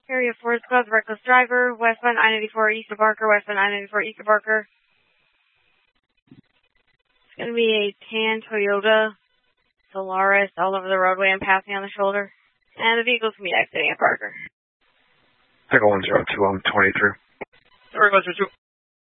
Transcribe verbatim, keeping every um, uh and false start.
Area four Squad, reckless driver, westbound I ninety-four east of Barker, westbound I ninety-four east of Barker. It's going to be a tan Toyota Solaris all over the roadway and passing on the shoulder. And the vehicle's going to be exiting at Barker. Echo one zero two, I'm twenty-three. Reckless two.